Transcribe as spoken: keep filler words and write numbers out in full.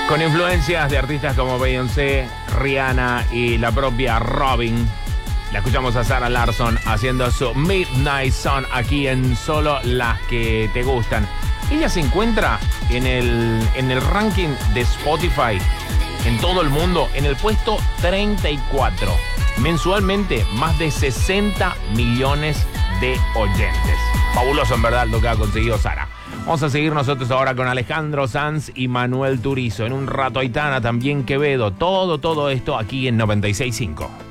Con influencias de artistas como Beyoncé, Rihanna y la propia Robin. La escuchamos a Zara Larsson haciendo su Midnight Sun aquí en Solo las que te gustan. Ella se encuentra en el, en el ranking de Spotify en todo el mundo en el puesto treinta y cuatro. Mensualmente más de sesenta millones de oyentes. Fabuloso en verdad lo que ha conseguido Zara. Vamos a seguir nosotros ahora con Alejandro Sanz y Manuel Turizo. En un rato Aitana, también Quevedo. Todo, todo esto aquí en noventa y seis punto cinco.